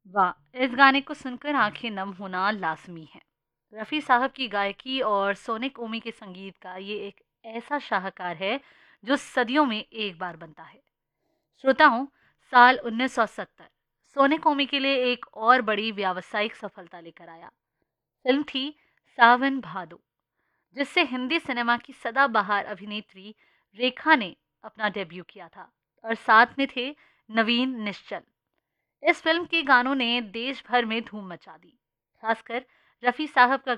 वाह! इस गाने को सुनकर आँखें नम होना लाज़मी है। रफ़ी साहब की गायकी और सोनिक ओमी के संगीत का ये एक ऐसा शाहकार है, जो सदियों में एक बार बनता है। श्रोताओं, साल 1970 सोनिक ओमी के लिए एक और बड़ी व्यावसायिक सफलता लेकर आया। फ़िल्म थी सावन भादो, जिससे हिंदी सिनेमा की सदाबहार अभिनेत्री रेखा ने अपना डेब्यू किया था और साथ में थे नवीन निश्चल। इस फ़िल्म के गानों ने देश भर में धूम मचा दी। खासकर रफ़ी साहब का